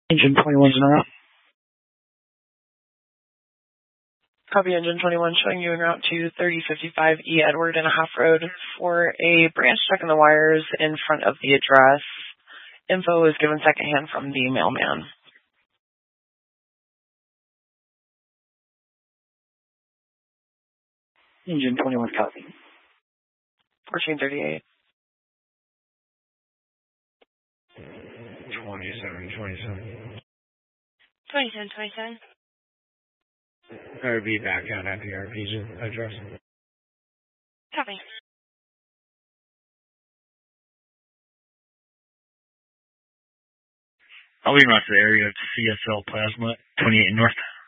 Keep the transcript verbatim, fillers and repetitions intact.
Engine twenty-one's en route. Copy engine twenty-one showing you en route to thirty fifty-five E Edward and a half road for a branch check in the wires in front of the address. Info is given secondhand from the mailman. Engine twenty-one copy. fourteen thirty-eight. twenty-seven twenty-seven. twenty-seven twenty-seven. R V back out at the R V's address. Copy. I'll be around to the area of C S L Plasma, twenty-eight North.